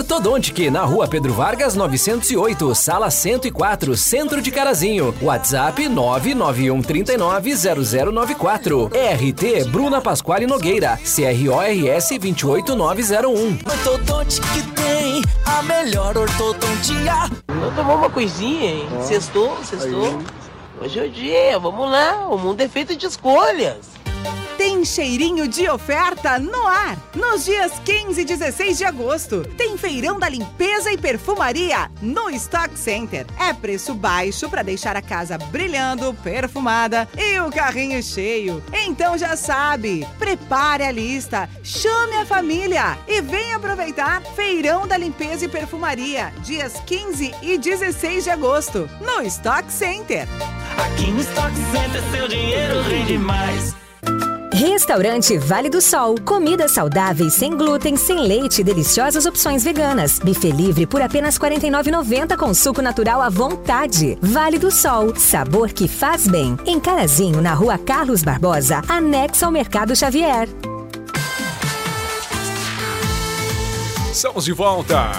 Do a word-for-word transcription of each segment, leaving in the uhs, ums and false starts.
Ortodontic, na rua Pedro Vargas, novecentos e oito, sala cento e quatro, Centro de Carazinho. WhatsApp nove nove um três nove zero zero nove quatro. R T Bruna Pasquale Nogueira, C R O R S dois oito nove zero um. Ortodontic tem a melhor ortodontia. Vamos tomar uma coisinha, hein? É. Sextou, sextou. Hoje é o dia, vamos lá. O mundo é feito de escolhas. Tem cheirinho de oferta no ar. Nos dias quinze e dezesseis de agosto, tem feirão da limpeza e perfumaria no Stock Center. É preço baixo para deixar a casa brilhando, perfumada e o carrinho cheio. Então já sabe, prepare a lista, chame a família e venha aproveitar feirão da limpeza e perfumaria, dias quinze e dezesseis de agosto, no Stock Center. Aqui no Stock Center seu dinheiro rende mais. Restaurante Vale do Sol. Comidas saudáveis, sem glúten, sem leite e deliciosas opções veganas. Buffet livre por apenas quarenta e nove reais e noventa centavos com suco natural à vontade. Vale do Sol. Sabor que faz bem. Em Carazinho, na rua Carlos Barbosa, anexo ao Mercado Xavier. Estamos de volta.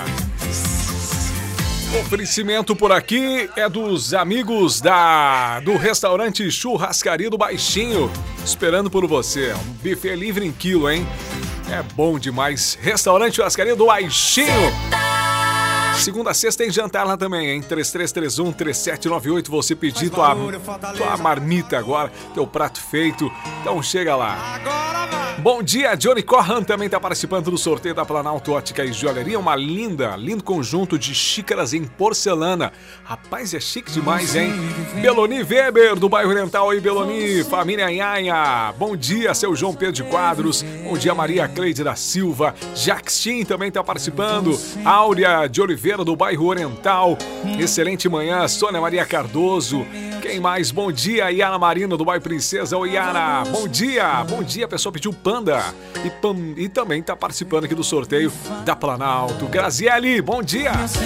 O oferecimento por aqui é dos amigos da do restaurante Churrascaria do Baixinho, esperando por você. Um buffet livre em quilo, hein? É bom demais. Restaurante Churrascaria do Baixinho. Segunda a sexta tem jantar lá também, hein? três três três um, três sete nove oito. Você pedir tua, tua marmita agora, teu prato feito. Então chega lá. Bom dia, Johnny Corran também está participando do sorteio da Planalto Ótica e Joalheria. Uma linda, lindo conjunto de xícaras em porcelana. Rapaz, é chique demais, hein? Beloni Weber, do bairro Oriental. Oi, Beloni, família Nhanha. Bom dia, seu João Pedro de Quadros. Bom dia, Maria Cleide da Silva. Jackson também está participando. Áurea de Oliveira, do bairro Oriental. Excelente manhã, Sônia Maria Cardoso. Quem mais? Bom dia, Iara Marino, do bairro Princesa. Oi, Iara. Bom dia. Bom dia, a pessoa pediu Panda. E, pam, e também está participando aqui do sorteio da Planalto. Graziele, bom dia.